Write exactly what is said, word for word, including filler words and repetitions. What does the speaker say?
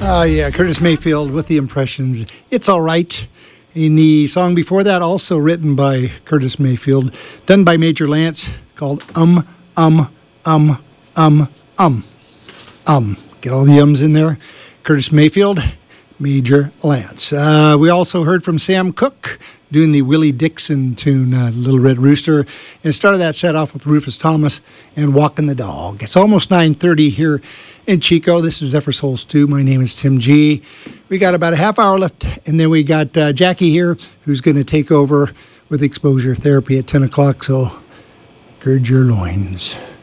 Oh, yeah, Curtis Mayfield with the Impressions. It's All Right. In the song before that, also written by Curtis Mayfield, done by Major Lance, called Um, Um, Um, Um, Um, Um. Get all the ums in there. Curtis Mayfield, Major Lance. Uh, we also heard from Sam Cooke doing the Willie Dixon tune, uh, Little Red Rooster, and started that set off with Rufus Thomas and Walking the Dog. It's almost nine thirty here in Chico. This is Zephyr Souls two. My name is Tim G. We got about a half hour left, and then we got uh, Jackie here, who's going to take over with exposure therapy at ten o'clock, so gird your loins.